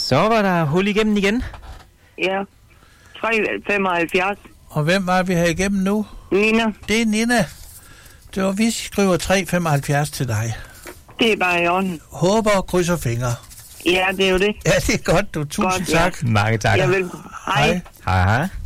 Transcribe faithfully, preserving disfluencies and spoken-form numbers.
Så var der hul igennem igen. Ja. tre femoghalvfjerds. Og hvem var vi her igennem nu? Nina. Det er Nina. Det var, vi skriver tre femoghalvfjerds til dig. Det er bare i orden. Håber og krydser fingre. Ja, det er jo det. Ja, det er godt, du. Tusind godt, tak. Ja. Mange tak. Jeg vil. Hej. Hej. Hej, hej.